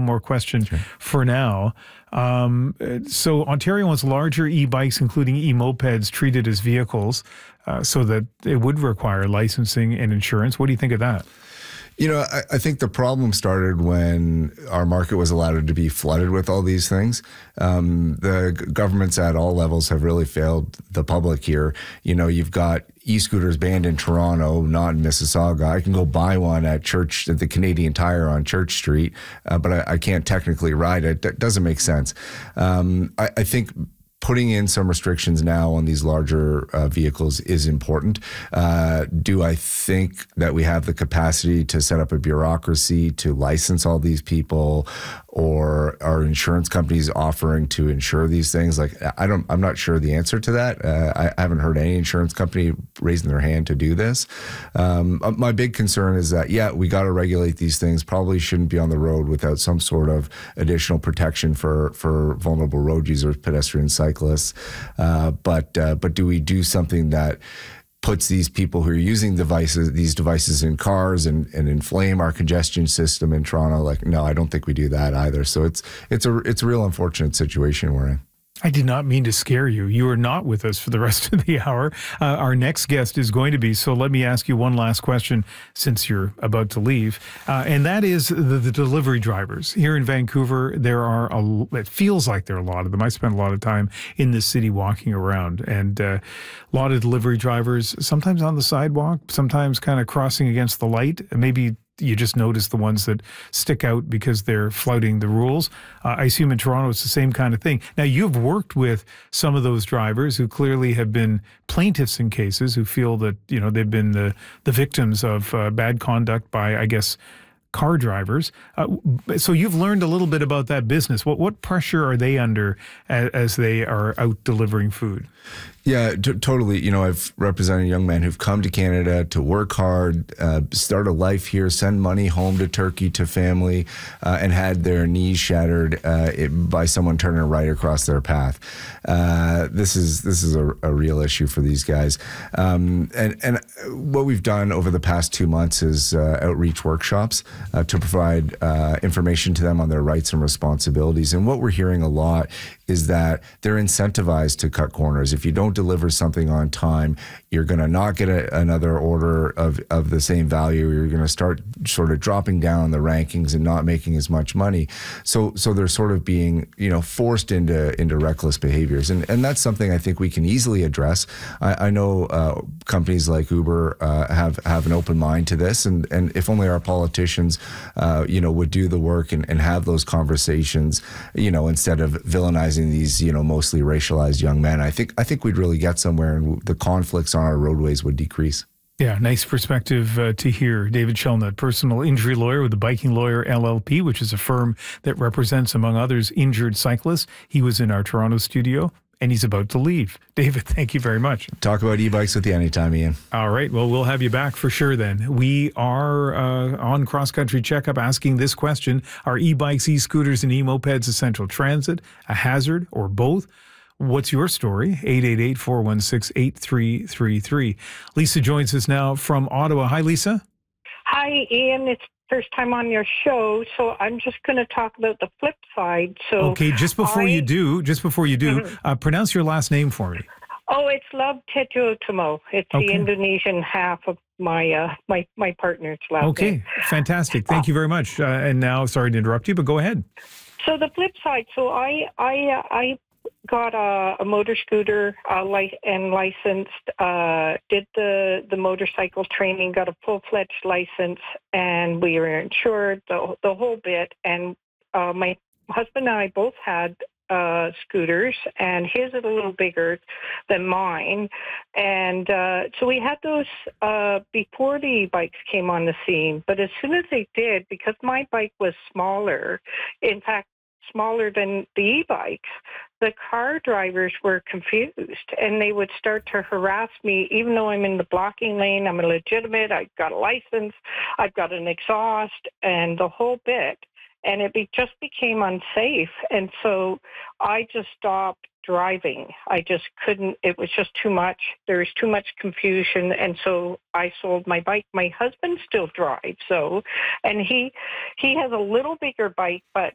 more question for now. So Ontario wants larger e-bikes, including e-mopeds, treated as vehicles so that it would require licensing and insurance. What do you think of that? You know, I think the problem started when our market was allowed to be flooded with all these things. The governments at all levels have really failed the public here. You know, you've got e-scooters banned in Toronto, not in Mississauga. I can go buy one at the Canadian Tire on Church Street, but I can't technically ride it. That doesn't make sense. I think putting in some restrictions now on these larger vehicles is important. Do I think that we have the capacity to set up a bureaucracy to license all these people, or are insurance companies offering to insure these things? Like, I'm not sure the answer to that. I haven't heard any insurance company raising their hand to do this. My big concern is that, we got to regulate these things. Probably shouldn't be on the road without some sort of additional protection for vulnerable road users, pedestrians, cyclists. But do we do something that puts these people who are using these devices in cars and inflame our congestion system in Toronto? Like, no, I don't think we do that either. So it's a real unfortunate situation we're in. I did not mean to scare you. You are not with us for the rest of the hour. Our next guest is going to be, so let me ask you one last question since you're about to leave, and that is the delivery drivers. Here in Vancouver, it feels like there are a lot of them. I spend a lot of time in this city walking around, and a lot of delivery drivers, sometimes on the sidewalk, sometimes kind of crossing against the light, maybe you just notice the ones that stick out because they're flouting the rules. I assume in Toronto it's the same kind of thing. Now, you've worked with some of those drivers who clearly have been plaintiffs in cases, who feel that, you know, they've been the victims of bad conduct by, I guess, car drivers. So you've learned a little bit about that business. What pressure are they under as they are out delivering food? Yeah, totally. You know, I've represented young men who've come to Canada to work hard, start a life here, send money home to Turkey to family, and had their knees shattered by someone turning right across their path. This is a real issue for these guys. And what we've done over the past 2 months is outreach workshops to provide information to them on their rights and responsibilities. And what we're hearing a lot is that they're incentivized to cut corners. If you don't deliver something on time, you're going to not get another order of the same value. You're going to start sort of dropping down the rankings and not making as much money. So they're sort of being, you know, forced into reckless behaviors. And that's something I think we can easily address. I know companies like Uber have an open mind to this. And if only our politicians, you know, would do the work and have those conversations, you know, instead of villainizing these, you know, mostly racialized young men, I think we'd really get somewhere, and the conflicts on our roadways would decrease. Yeah, nice perspective to hear. David Shellnutt, personal injury lawyer with the Biking Lawyer LLP, which is a firm that represents, among others, injured cyclists. He was in our Toronto studio, and he's about to leave. David, thank you very much. Talk about e-bikes with you anytime, Ian. All right. Well, we'll have you back for sure then. We are on Cross Country Checkup asking this question: are e-bikes, e-scooters, and e-mopeds essential transit, a hazard, or both? What's your story? 888-416-8333. Lisa joins us now from Ottawa. Hi, Lisa. Hi, Ian. It's first time on your show, so I'm just going to talk about the flip side. So, okay, just before you do, pronounce your last name for me. Oh, it's Love Tejotomo. It's the Indonesian half of my my partner's last name. Okay, fantastic. Thank you very much. And now, sorry to interrupt you, but go ahead. So the flip side. So I got a motor scooter and licensed, did the motorcycle training, got a full-fledged license, and we were insured, the whole bit. And my husband and I both had scooters, and his is a little bigger than mine. And so we had those before the bikes came on the scene. But as soon as they did, because my bike was smaller, in fact, smaller than the e-bikes, the car drivers were confused, and they would start to harass me, even though I'm in the blocking lane. I'm a legitimate, I've got a license, I've got an exhaust, and the whole bit. And it just became unsafe. And so I just stopped driving. I just couldn't, it was just too much. There was too much confusion. And so I sold my bike. My husband still drives, and he has a little bigger bike, but